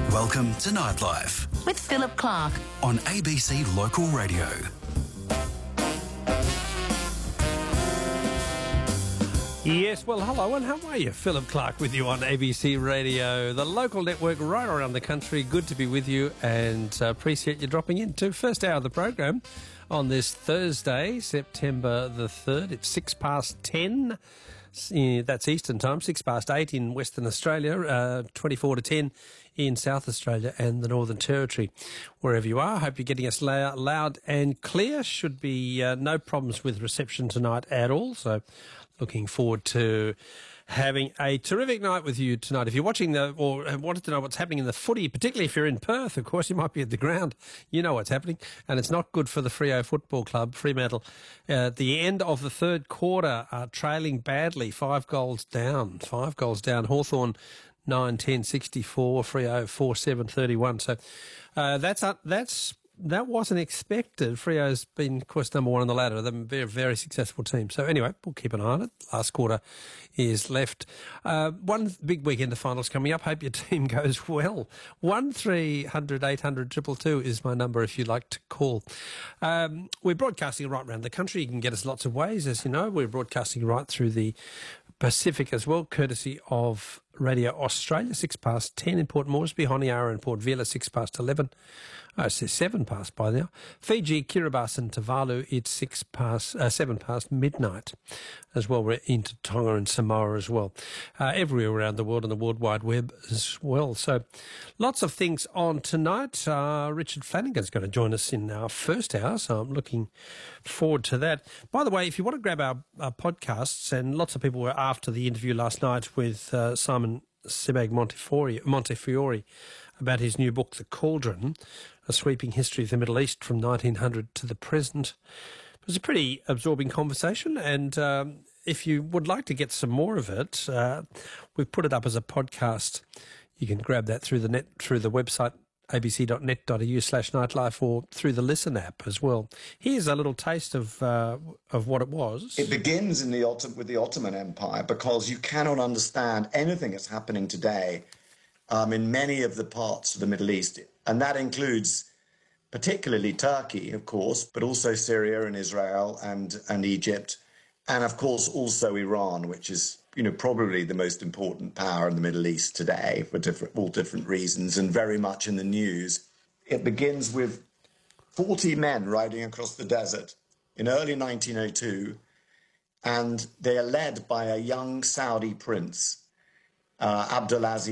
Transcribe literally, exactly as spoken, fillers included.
Welcome to Nightlife with Philip Clark on A B C Local Radio. Yes, well, hello and how are you? Philip Clark with you on A B C Radio, the local network right around the country. Good to be with you and uh, appreciate you dropping in to first hour of the program on this Thursday, September the third. It's six past ten. Yeah, that's Eastern time, six past eight in Western Australia, uh, twenty-four to ten in South Australia and the Northern Territory. Wherever you are, hope you're getting us loud, loud and clear. Should be uh, no problems with reception tonight at all. So looking forward to having a terrific night with you tonight. If you're watching the, or wanted to know what's happening in the footy, particularly if you're in Perth, of course, you might be at the ground. You know what's happening. And it's not good for the Freo Football Club, Fremantle. Uh, at the end of the third quarter, uh, trailing badly, five goals down. Five goals down. Hawthorn nine ten sixty-four, Freo four seven thirty-one. So uh, that's uh, that's that wasn't expected. Freo's been, of course, number one on the ladder. They're a very, very successful team. So anyway, we'll keep an eye on it. Last quarter is left. Uh, one big weekend of finals coming up. Hope your team goes well. one three hundred eight hundred two two two is my number if you'd like to call. Um, we're broadcasting right around the country. You can get us lots of ways, as you know. We're broadcasting right through the Pacific as well, courtesy of Radio Australia, six past ten in Port Moresby, Honiara and Port Vila, six past eleven. Oh, it's seven past by now. Fiji, Kiribati and Tuvalu, it's six past, uh, seven past midnight as well. We're into Tonga and Samoa as well. Uh, everywhere around the world on the World Wide Web as well. So lots of things on tonight. Uh, Richard Flanagan's going to join us in our first hour, so I'm looking forward to that. By the way, if you want to grab our, our podcasts, and lots of people were after the interview last night with uh, Simon Sebag Montefiore, Montefiore about his new book, The Cauldron, A Sweeping History of the Middle East from nineteen hundred to the Present. It was a pretty absorbing conversation, and um, if you would like to get some more of it, uh, we've put it up as a podcast. You can grab that through the net, through the website, abc.net.au slash nightlife, or through the Listen app as well. Here's a little taste of uh, of what it was. It begins in the Otto- with the Ottoman Empire, because you cannot understand anything that's happening today um, in many of the parts of the Middle East. And that includes particularly Turkey, of course, but also Syria and Israel and, and Egypt. And, of course, also Iran, which is, you know, probably the most important power in the Middle East today for different, all different reasons, and very much in the news. It begins with forty men riding across the desert in early nineteen oh two, and they are led by a young Saudi prince, uh, Abdulaziz